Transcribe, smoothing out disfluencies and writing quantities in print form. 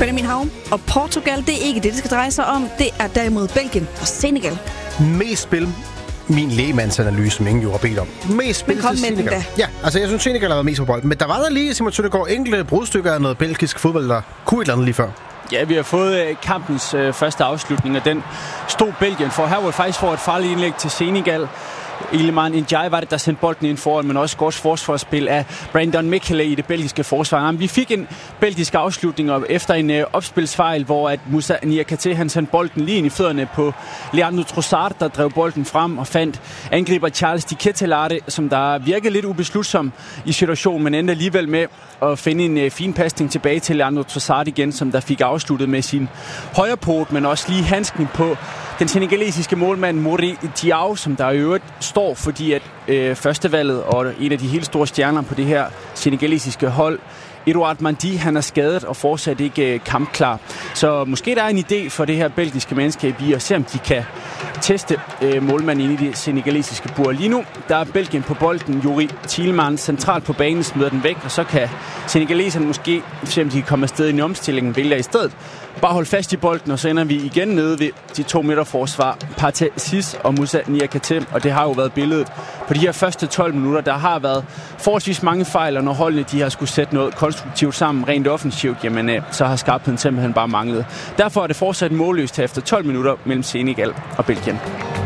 Benjamin Havn. Og Portugal, det er ikke det skal dreje sig om. Det er derimod Belgien og Senegal. Mest spil. Min lægemandsanalyse, som ingen jo har bedt om. Mest spil til Senegal. Ja, altså jeg synes, Senegal har været mest på bolden. Men der var der lige, Simon Søndergaard, enkelte brudstykker af noget belgisk fodbold, der kunne et eller andet lige før. Ja, vi har fået kampens første afslutning, og den stod Belgien for. Her var det faktisk for et farligt indlæg til Senegal. Iliman Ndiaye var det, der sendte bolden ind foran, men også godt forsvarsspil af Brandon Michele i det belgiske forsvar. Vi fik en belgisk afslutning efter en opspilsfejl, hvor at Moussa Niakhaté han sendte bolden lige ind i fødderne på Leandro Trossard, der drev bolden frem og fandt angriber Charles Di Ketelare, som der virkede lidt ubeslutsom i situationen, men endte alligevel med at finde en fin pasning tilbage til Leandro Trossard igen, som der fik afsluttet med sin højre pot, men også lige handsken på den senegalesiske målmand Mori Diaw, som der i øvrigt står, fordi at førstevalget og en af de helt store stjerner på det her senegalesiske hold, Edouard Mendy, han er skadet og fortsat ikke kampklar. Så måske der er en idé for det her belgiske mandskab i at se, om de kan teste målmanden ind i det senegalesiske bur. Lige nu, der er Belgien på bolden. Youri Tielemans centralt på banen smider den væk, og så kan senegaleserne måske, se om de kan komme afsted i en omstilling, vælger i stedet bare holde fast i bolden, og så ender vi igen nede ved de 2 meter forsvar. Partey Ciss og Moussa Niakhaté, og det har jo været billedet på de her første 12 minutter. Der har været forholdsvis mange fejl, og når holdene de har skulle sætte noget konstruktivt sammen, rent offensivt, jamen så har skarpheden simpelthen bare manglet. Derfor er det fortsat målløst her efter 12 minutter mellem Senegal og Belgien.